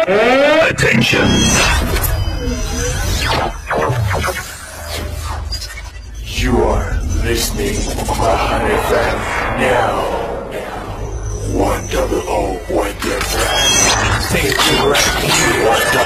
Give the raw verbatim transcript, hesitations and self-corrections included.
Attention. You are listening to Mahan F M now. One double O, one get Stay tuned right here.